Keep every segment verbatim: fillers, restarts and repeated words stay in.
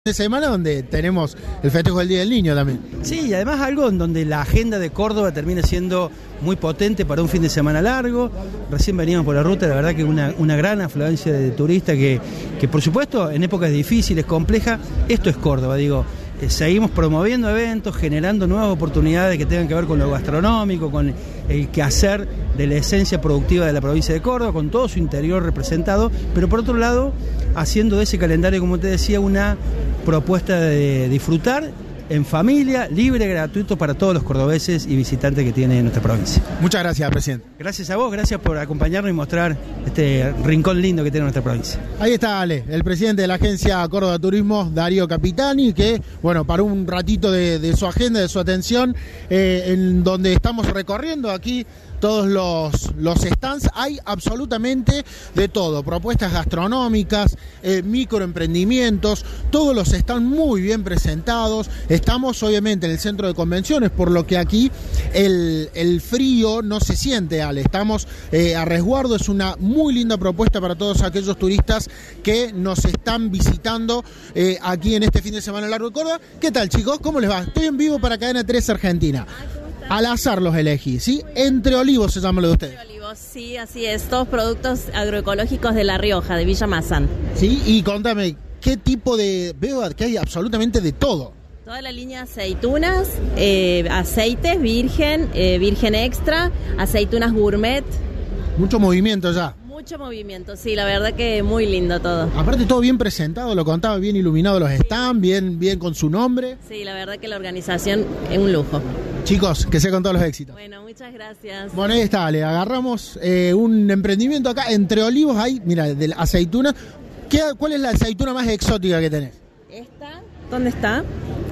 De semana donde tenemos el festejo del Día del Niño también. Sí, y además algo en donde la agenda de Córdoba termina siendo muy potente para un fin de semana largo. Recién veníamos por la ruta, la verdad que una, una gran afluencia de turistas que, que por supuesto en épocas difíciles, complejas, esto es Córdoba, digo, eh, seguimos promoviendo eventos, generando nuevas oportunidades que tengan que ver con lo gastronómico, con el quehacer de la esencia productiva de la provincia de Córdoba, con todo su interior representado, pero por otro lado, haciendo de ese calendario, como te decía, una propuesta de disfrutar en familia, libre, gratuito para todos los cordobeses y visitantes que tiene nuestra provincia. Muchas gracias, presidente. Gracias a vos, gracias por acompañarnos y mostrar este rincón lindo que tiene nuestra provincia. Ahí está Ale, el presidente de la agencia Córdoba Turismo, Darío Capitani, que, bueno, para un ratito de, de su agenda, de su atención, eh, en donde estamos recorriendo aquí todos los, los stands, hay absolutamente de todo, propuestas gastronómicas, eh, microemprendimientos, todos los están muy bien presentados. Estamos obviamente en el centro de convenciones, por lo que aquí el, el frío no se siente, Ale, estamos eh, a resguardo. Es una muy linda propuesta para todos aquellos turistas que nos están visitando eh, aquí en este fin de semana largo de Córdoba. ¿Qué tal, chicos? ¿Cómo les va? Estoy en vivo para Cadena tres Argentina. Al azar los elegí, ¿sí? Entre Olivos se llama lo de ustedes. Entre Olivos, sí, así es. Todos productos agroecológicos de La Rioja, de Villa Mazán. Sí, y contame, ¿qué tipo de...? Veo que hay absolutamente de todo. Toda la línea de aceitunas, eh, aceites virgen, eh, virgen extra, aceitunas gourmet. Mucho movimiento ya. Mucho movimiento, sí, la verdad que muy lindo todo. Aparte todo bien presentado, lo contaba, bien iluminado los stands, bien, bien con su nombre. Sí, la verdad que la organización es un lujo. Chicos, que sea con todos los éxitos. Bueno, muchas gracias. Bueno, ahí está, le agarramos eh, un emprendimiento acá. Entre Olivos hay, mira, de la aceituna. ¿Qué, ¿Cuál es la aceituna más exótica que tenés? Esta, ¿dónde está?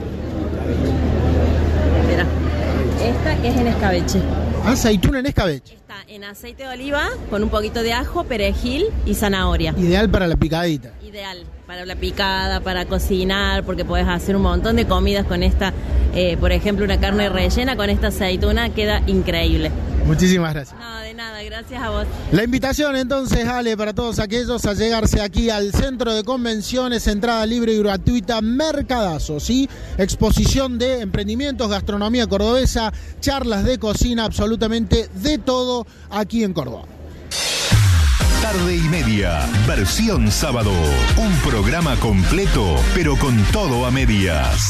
Espera, esta es en escabeche. Aceituna en escabeche. Está en aceite de oliva con un poquito de ajo, perejil y zanahoria. Ideal para la picadita. Ideal para la picada, para cocinar, porque podés hacer un montón de comidas con esta, eh, por ejemplo, una carne rellena con esta aceituna, queda increíble. Muchísimas gracias. No, de nada, gracias a vos. La invitación entonces, Ale, para todos aquellos a llegarse aquí al centro de convenciones, entrada libre y gratuita, Mercadazo, ¿sí? Exposición de emprendimientos, gastronomía cordobesa, charlas de cocina, absolutamente de todo aquí en Córdoba. Tarde y media, versión sábado. Un programa completo, pero con todo a medias.